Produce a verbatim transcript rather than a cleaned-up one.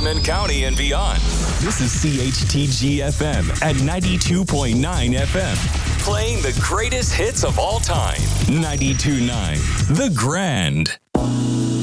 Sangamon County and beyond. This is C H T G F M at ninety-two point nine F M. Playing the greatest hits of all time. ninety-two point nine The Grand.